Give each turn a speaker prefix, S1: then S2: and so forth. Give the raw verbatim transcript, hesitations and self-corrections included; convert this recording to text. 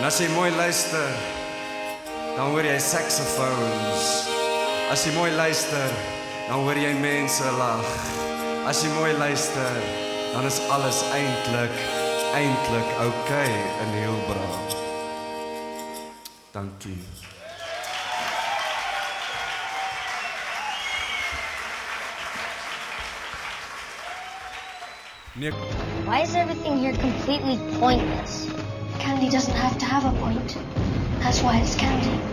S1: as jy mooi luister, dan hoor jy saxophones. As jy mooi luister, dan hoor jy mense lag. As jy mooi luister, dan is alles eintlik, eintlik okay in Hillbra. Dankie. Nee.
S2: Why is everything here completely pointless? Candy doesn't have to have a point. That's why it's candy.